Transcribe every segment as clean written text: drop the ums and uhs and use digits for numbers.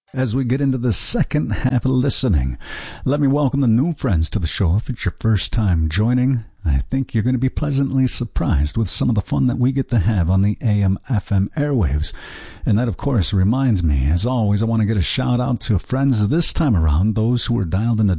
As we get into the second half of listening, let me welcome the new friends to the show. If it's your first time joining, I think you're going to be pleasantly surprised with some of the fun that we get to have on the AM/FM airwaves. And that, of course, reminds me, as always, I want to get a shout out to friends this time around, those who are dialed in the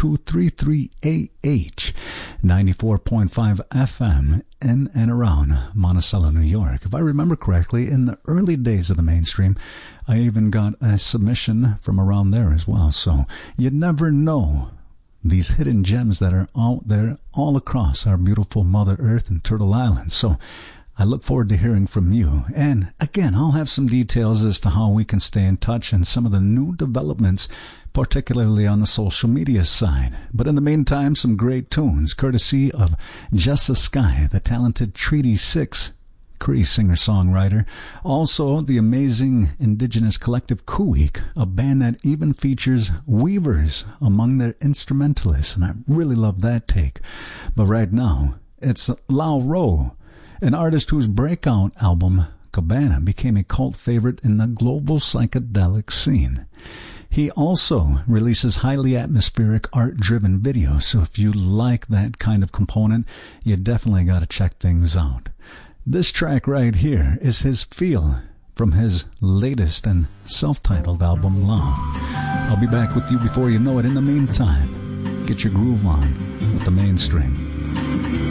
W233AH 94.5 FM in and around Monticello, New York. If I remember correctly, in the early days of the mainstream, I even got a submission from around there as well. So you never know these hidden gems that are out there all across our beautiful Mother Earth and Turtle Island. So I look forward to hearing from you. And again, I'll have some details as to how we can stay in touch and some of the new developments, particularly on the social media side. But in the meantime, some great tunes, courtesy of Jessa Sky, the talented Treaty 6 Cree singer-songwriter. Also, the amazing indigenous collective Kuweek, a band that even features weavers among their instrumentalists, and I really love that take. But right now, it's Lao Ro, an artist whose breakout album, Cabana, became a cult favorite in the global psychedelic scene. He also releases highly atmospheric, art-driven videos, so if you like that kind of component, you definitely got to check things out. This track right here is his Feel from his latest and self-titled album, Long. I'll be back with you before you know it. In the meantime, get your groove on with the mainstream.